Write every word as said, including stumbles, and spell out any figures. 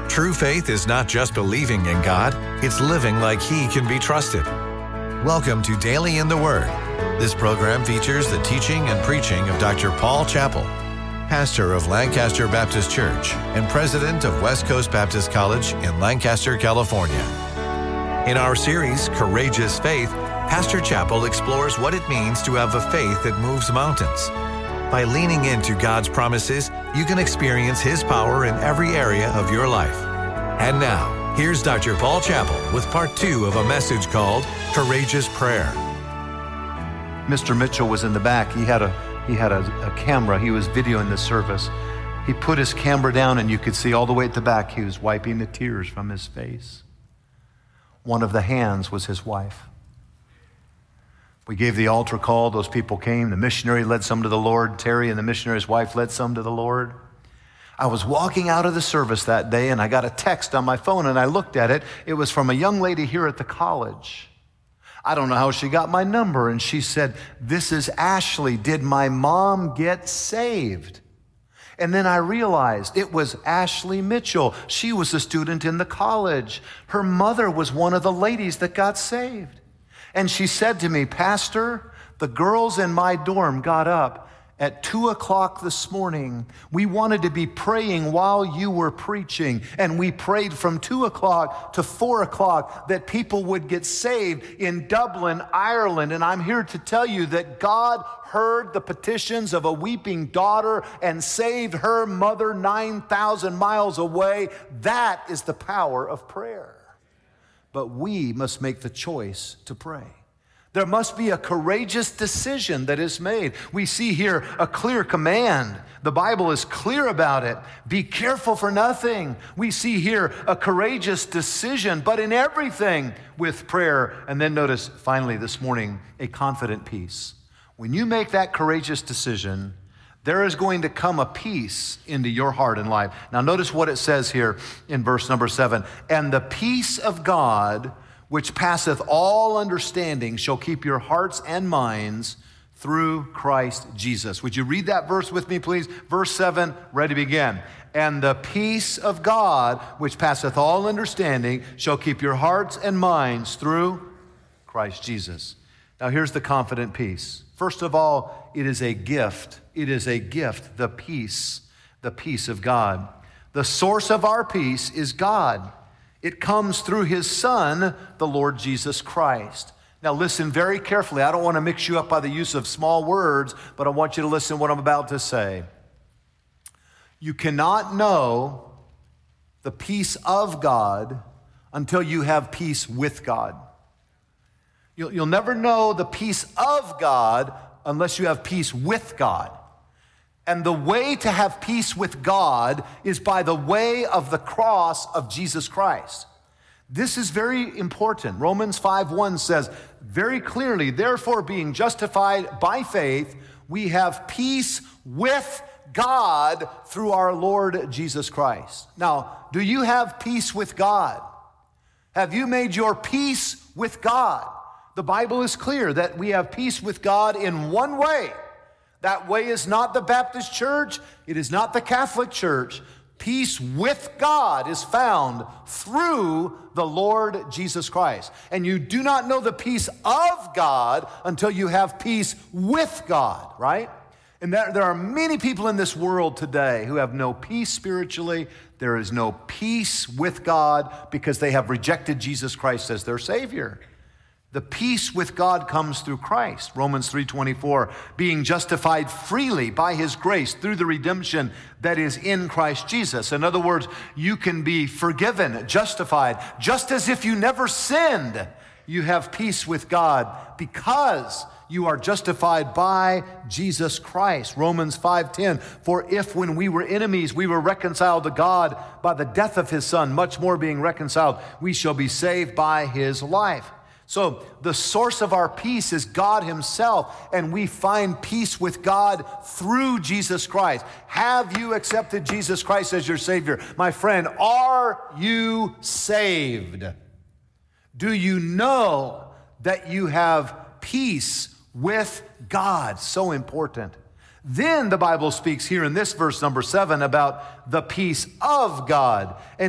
True faith is not just believing in God, it's living like He can be trusted. Welcome to Daily in the Word. This program features the teaching and preaching of Doctor Paul Chappell, pastor of Lancaster Baptist Church and president of West Coast Baptist College in Lancaster, California. In our series, Courageous Faith, Pastor Chappell explores what it means to have a faith that moves mountains. By leaning into God's promises, you can experience His power in every area of your life. And now, here's Doctor Paul Chappell with part two of a message called Courageous Prayer. Mister Mitchell was in the back. He had a he had a, a camera. He was videoing the service. He put his camera down and you could see all the way at the back, he was wiping the tears from his face. One of the hands was his wife. We gave the altar call. Those people came. The missionary led some to the Lord. Terry and the missionary's wife led some to the Lord. I was walking out of the service that day and I got a text on my phone and I looked at it. It was from a young lady here at the college. I don't know how she got my number. And she said, "This is Ashley. Did my mom get saved?" And then I realized it was Ashley Mitchell. She was a student in the college. Her mother was one of the ladies that got saved. And she said to me, "Pastor, the girls in my dorm got up at two o'clock this morning. We wanted to be praying while you were preaching. And we prayed from two o'clock to four o'clock that people would get saved in Dublin, Ireland. And I'm here to tell you that God heard the petitions of a weeping daughter and saved her mother nine thousand miles away. That is the power of prayer." But we must make the choice to pray. There must be a courageous decision that is made. We see here a clear command. The Bible is clear about it. Be careful for nothing. We see here a courageous decision, but in everything with prayer. And then notice, finally this morning, a confident peace. When you make that courageous decision, there is going to come a peace into your heart and life. Now notice what it says here in verse number seven. "And the peace of God, which passeth all understanding, shall keep your hearts and minds through Christ Jesus." Would you read that verse with me, please? Verse seven, ready, begin. "And the peace of God, which passeth all understanding, shall keep your hearts and minds through Christ Jesus." Now here's the confident peace. First of all, it is a gift. It is a gift, the peace, the peace of God. The source of our peace is God. It comes through His Son, the Lord Jesus Christ. Now listen very carefully. I don't want to mix you up by the use of small words, but I want you to listen to what I'm about to say. You cannot know the peace of God until you have peace with God. You'll, you'll never know the peace of God unless you have peace with God. And the way to have peace with God is by the way of the cross of Jesus Christ. This is very important. Romans five one says very clearly, "Therefore, being justified by faith, we have peace with God through our Lord Jesus Christ." Now, do you have peace with God? Have you made your peace with God? The Bible is clear that we have peace with God in one way. That way is not the Baptist church. It is not the Catholic church. Peace with God is found through the Lord Jesus Christ. And you do not know the peace of God until you have peace with God, right? And there, there are many people in this world today who have no peace spiritually. There is no peace with God because they have rejected Jesus Christ as their Savior. The peace with God comes through Christ. Romans three twenty-four, "Being justified freely by His grace through the redemption that is in Christ Jesus." In other words, you can be forgiven, justified, just as if you never sinned. You have peace with God because you are justified by Jesus Christ. Romans five ten, "For if when we were enemies, we were reconciled to God by the death of His Son, much more being reconciled, we shall be saved by His life." So the source of our peace is God Himself, and we find peace with God through Jesus Christ. Have you accepted Jesus Christ as your Savior? My friend, are you saved? Do you know that you have peace with God? So important. Then the Bible speaks here in this verse number seven about the peace of God. And